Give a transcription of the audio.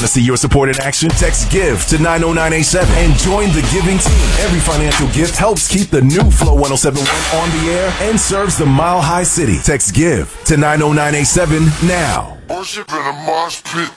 Want to see your support in action? Text GIVE to 90987 and join the giving team. Every financial gift helps keep the new Flow 1071 on the air and serves the Mile High City. Text GIVE to 90987 now. Worship in a mosh pit.